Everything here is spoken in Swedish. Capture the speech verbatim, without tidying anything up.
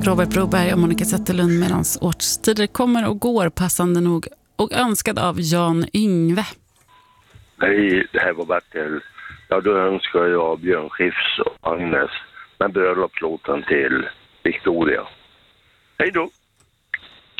Robert Broberg och Monica Zetterlund medans årstider kommer och går passande nog och önskad av Jan Yngve. Hej, det här var Bertil. Ja, då önskar jag Björn Skifs och Agnes med bröllopslåten till Victoria. Hej då!